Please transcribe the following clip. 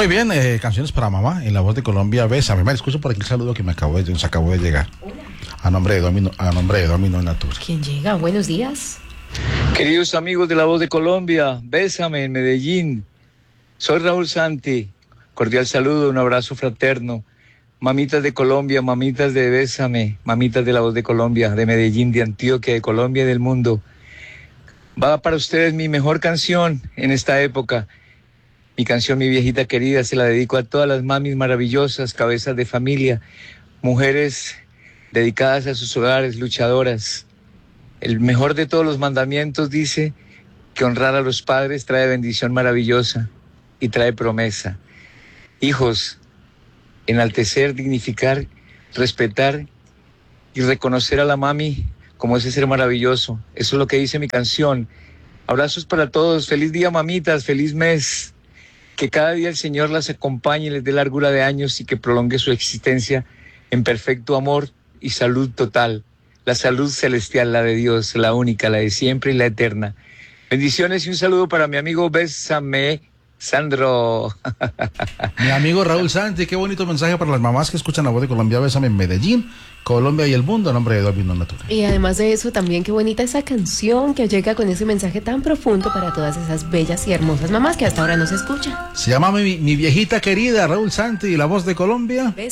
Muy bien, canciones para mamá en la voz de Colombia. Bésame. Me escucho por aquí el saludo que nos acabó de llegar. Hola. A nombre de Domino Natura. ¿Quién llega? Buenos días. Queridos amigos de La Voz de Colombia, bésame en Medellín. Soy Raúl Santi. Cordial saludo, un abrazo fraterno. Mamitas de Colombia, mamitas de Bésame, mamitas de La Voz de Colombia, de Medellín, de Antioquia, de Colombia y del mundo. Va para ustedes mi mejor canción en esta época. Mi canción, mi viejita querida, se la dedico a todas las mamis maravillosas, cabezas de familia, mujeres dedicadas a sus hogares, luchadoras. El mejor de todos los mandamientos dice que honrar a los padres trae bendición maravillosa y trae promesa. Hijos, enaltecer, dignificar, respetar y reconocer a la mami como ese ser maravilloso. Eso es lo que dice mi canción. Abrazos para todos. Feliz día, mamitas. Feliz mes. Que cada día el Señor las acompañe, les dé largura de años y que prolongue su existencia en perfecto amor y salud total. La salud celestial, la de Dios, la única, la de siempre y la eterna. Bendiciones y un saludo para mi amigo Bésame, Sandro. Mi amigo Raúl Santi, qué bonito mensaje para las mamás que escuchan La Voz de Colombia. Bésame en Medellín, Colombia y el mundo, a nombre de Domino Natura. Y además de eso, también qué bonita esa canción que llega con ese mensaje tan profundo para todas esas bellas y hermosas mamás que hasta ahora nos escuchan. Se llama mi viejita querida, Raúl Santi, La Voz de Colombia.